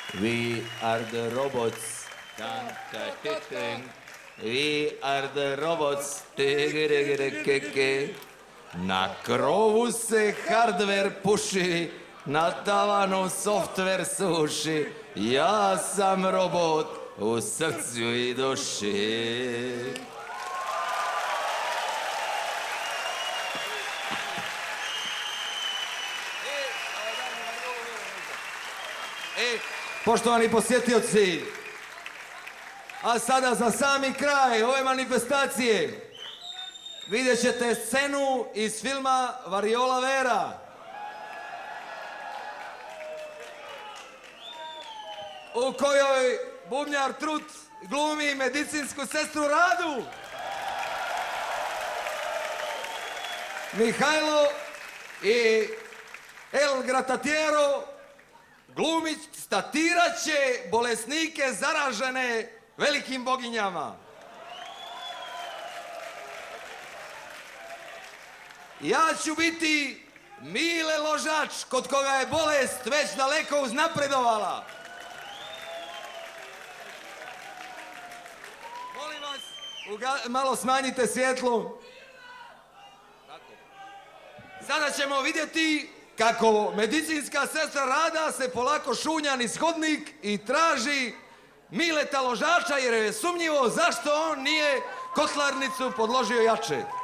We are the robots. Dun, dun, dun, dun. We are the robots. Tigirigirikiki. Na krovu se hardware puši, na tavanu software suši. Ja sam robot u srcu i duši. Poštovani posjetioci, a sada za sami kraj ove manifestacije vidjet ćete scenu iz filma Variola Vera, u kojoj bubnjar Trut glumi medicinsku sestru Radu. Mihajlo i El Gratatiero glumić statirat će bolesnike zaražene velikim boginjama. Ja ću biti Mile Ložač, kod koga je bolest već daleko uznapredovala. Molim vas, malo smanjite svjetlo. Sada ćemo vidjeti kako medicinska sestra Rada se polako šunja niz hodnik i traži Mileta Ložača jer je sumnjivo zašto on nije kotlarnicu podložio jače.